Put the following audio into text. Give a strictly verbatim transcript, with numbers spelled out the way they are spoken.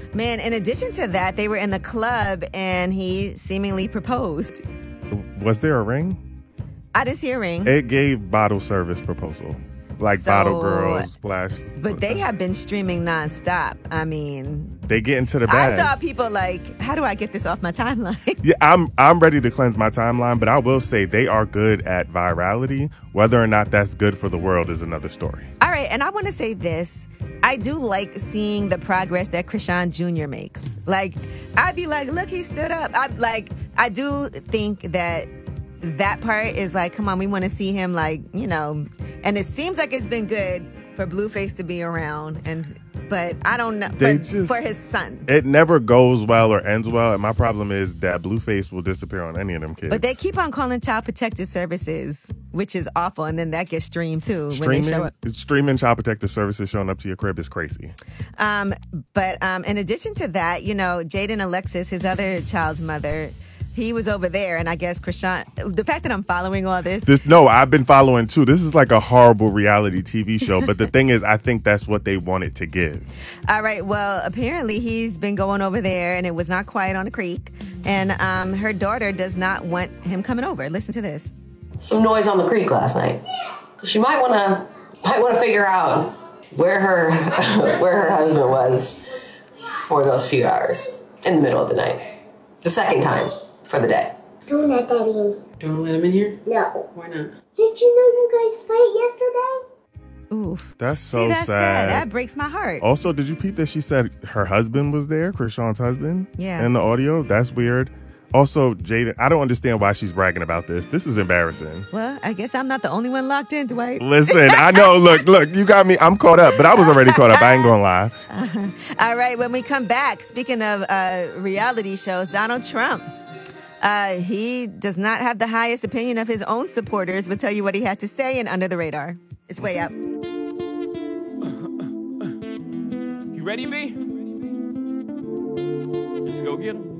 Man, in addition to that, they were in the club and he seemingly proposed. Was there a ring? I didn't see a ring. It gave bottle service proposal. Like So- bottle girls, splash. But they have been streaming nonstop. I mean, They get into the bag. I saw people like, how do I get this off my timeline? Yeah, I'm I'm ready to cleanse my timeline, but I will say they are good at virality. Whether or not that's good for the world is another story. All right, and I want to say this. I do like seeing the progress that Krishan Junior makes. Like, I'd be like, look, he stood up. I'm like, I do think that that part is like, come on, we want to see him, like, you know, and it seems like it's been good for Blueface to be around, and but I don't know, They for, just- for his son. It never goes well or ends well, and my problem is that Blueface will disappear on any of them kids. But they keep on calling Child Protective Services, which is awful, and then that gets streamed too when they show streaming, up. streaming Child Protective Services showing up to your crib is crazy. Um, but um, in addition to that, you know, Jaden Alexis, his other child's mother, he was over there, and I guess Krishan, the fact that I'm following all this, This no, I've been following too. This is like a horrible reality T V show, but the thing is, I think that's what they wanted to give. all right, well, apparently he's been going over there, and it was not quiet on the creek, and um, her daughter does not want him coming over. Listen to this. Some noise on the creek last night. She might want to might want to figure out where her where her husband was for those few hours in the middle of the night. The second time for the day. Don't let that in. Don't let him in here? No. Why not? Did you know you guys fight yesterday? Ooh, That's so see, that's sad. sad. That breaks my heart. Also, did you peep that she said her husband was there, Krishan's husband? Yeah. In the audio? That's weird. Also, Jaden, I don't understand why she's bragging about this. This is embarrassing. Well, I guess I'm not the only one locked in, Dwight. Listen, I know, look, look, you got me. I'm caught up, but I was already caught up. I ain't gonna lie. All right, when we come back, speaking of uh, reality shows, Donald Trump, uh, he does not have the highest opinion of his own supporters. We'll tell you what he had to say in Under the Radar. It's way up. You ready, B? Let's go get him.